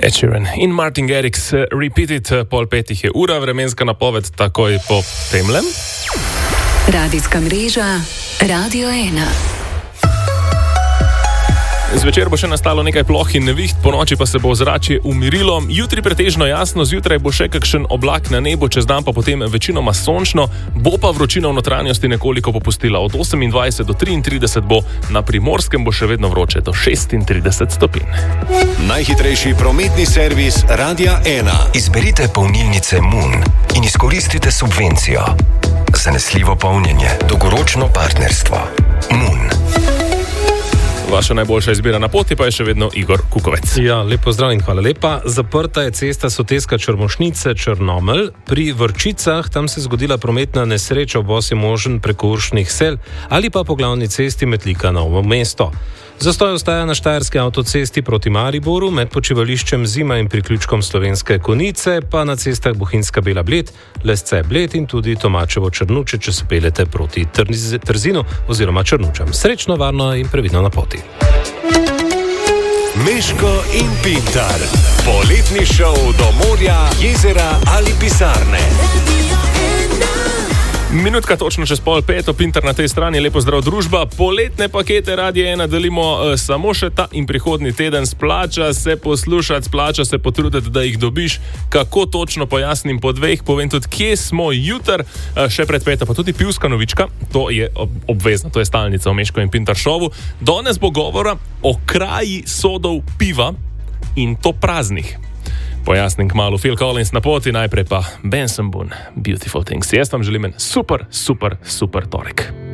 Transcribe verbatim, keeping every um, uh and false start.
Ed Sheeran in Martin Garrix, Repeat It, pol petih je ura, vremenska napoved takoj po temlem. Radijska mreža Radio ena. Zvečer bo še nastalo nekaj ploh in neviht, po noči pa se bo ozračje umirilo. Jutri pretežno jasno, zjutraj bo še kakšen oblak na nebu, čez dan pa potem večinoma sončno, bo pa vročina v notranjosti nekoliko popustila. Od osemindvajset do triintrideset bo, na Primorskem bo še vedno vroče do šestintrideset stopinj. Najhitrejši prometni servis Radia ena. Izberite polnilnice Moon in izkoristite subvencijo. Zanesljivo polnjenje, dolgoročno partnerstvo. Moon. Vaša najboljša izbira na poti pa je še vedno Igor Kukovec. Ja, lepo zdrav in hvala lepa. Zaprta je cesta Soteska Črmošnice Črnomelj. Pri Vrčicah tam se je zgodila prometna nesreča ob osi Možen preko Uršnih sel ali pa po glavni cesti Metlika Novo mesto. Zastoj ostaja na štajerski avtocesti proti Mariboru, med počivališčem Zima in priključkom Slovenske Konjice, pa na cestah Bohinjska Bela Bled, Lesce Bled in tudi Tomačevo Črnuče, če se peljete proti Trz- Trzinu oziroma Črnučam. Srečno, varno in previdno na poti. Meško in Pintar. Poletni šov do morja, jezera ali pisarne. Minutka točno čez pol peto, Pintar na tej strani, lepo zdrav družba. Poletne pakete Radia ena delimo e, samo še ta in prihodni teden. Splača se poslušati, splača se potruditi, da jih dobiš. Kako točno pojasnim po dveh, povem tudi, kje smo jutr, e, še pred peto, pa tudi pivska novička, to je ob, obvezno, to je stalnica v Meško in Pintar šovu. Danes bo govora o kraji sodov piva in to praznih. Pojasnim kmalu, Phil Collins na poti, najprej pa Benson Boone, Beautiful Things. Jaz vam želim en super, super, super torek.